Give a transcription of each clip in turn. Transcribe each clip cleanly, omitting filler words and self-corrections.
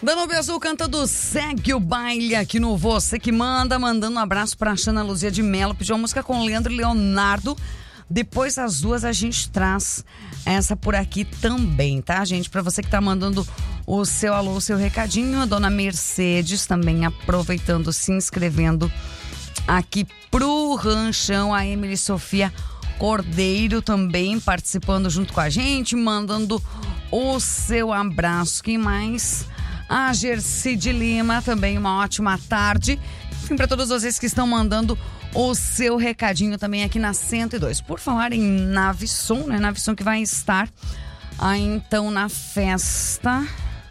Danúbio Azul cantando Segue o Baile aqui no Você Que Manda, mandando um abraço pra Xana Luzia de Mello, pediu uma música com Leandro e Leonardo. Depois das duas a gente traz essa por aqui também, tá, gente? Pra você que tá mandando o seu alô, o seu recadinho, a dona Mercedes também aproveitando, se inscrevendo aqui pro Ranchão, a Emily Sofia Cordeiro também participando junto com a gente, mandando o seu abraço. Quem mais? A Gerci de Lima, também uma ótima tarde. Enfim, para todos vocês que estão mandando o seu recadinho também aqui na 102. Por falar em Navisson, né? Navisson que vai estar aí então na festa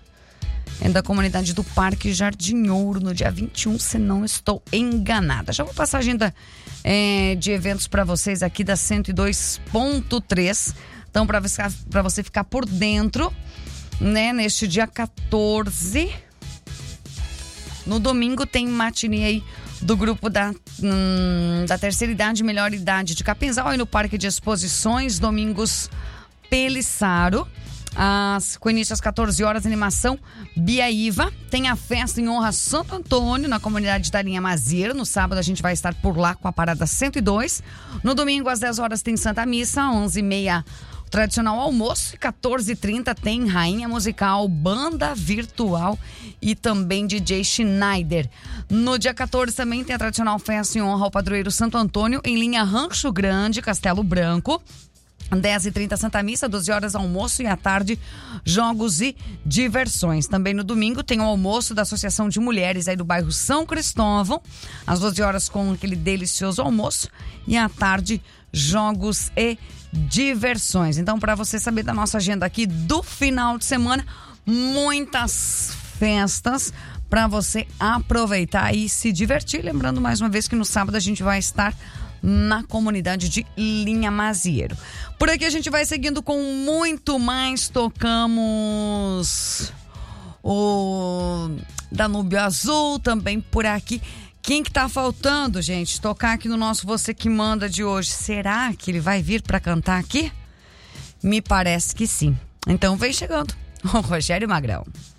da comunidade do Parque Jardim Ouro no dia 21, se não estou enganada. Já vou passar a agenda de eventos para vocês aqui da 102.3. Então, para você ficar por dentro, né? Neste dia 14, no domingo tem matinê aí do grupo da terceira idade, melhor idade de Capinzal, aí no Parque de Exposições, Domingos Pelissaro. Com início às 14 horas, animação Biaíva. Tem a festa em honra a Santo Antônio, na comunidade da Linha Mazieiro. No sábado a gente vai estar por lá com a parada 102. No domingo às 10 horas tem Santa Missa, 11h30 tradicional almoço, e 14h30 tem Rainha Musical, banda virtual e também DJ Schneider. No dia 14 também tem a tradicional festa em honra ao padroeiro Santo Antônio, em linha Rancho Grande, Castelo Branco. 10h30 Santa Missa, 12 horas almoço, e à tarde jogos e diversões. Também no domingo tem o almoço da Associação de Mulheres aí do bairro São Cristóvão, às 12 horas com aquele delicioso almoço, e à tarde jogos e diversões. Então, para você saber da nossa agenda aqui do final de semana, muitas festas para você aproveitar e se divertir. Lembrando mais uma vez que no sábado a gente vai estar na comunidade de Linha Mazieiro. Por aqui a gente vai seguindo com muito mais. Tocamos o Danúbio Azul também por aqui. Quem que tá faltando, gente, tocar aqui no nosso Você Que Manda de hoje? Será que ele vai vir para cantar aqui? Me parece que sim. Então vem chegando o Rogério Magrão.